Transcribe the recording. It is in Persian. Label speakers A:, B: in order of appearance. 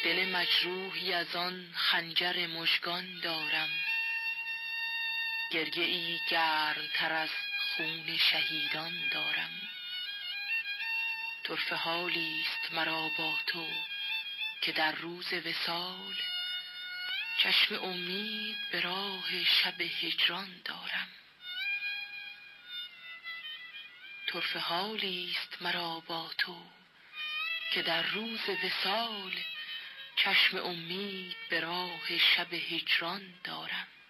A: دل مجروحی از آن خنجر مژگان دارم، گریه ای گرمتر از خون شهیدان دارم. طرفه حالی است مرا با تو که در روز وصال چشم امید به راه شب هجران دارم. طرفه حالی است مرا با تو که در روز وصال چشم امید به راه شب هجران دارم.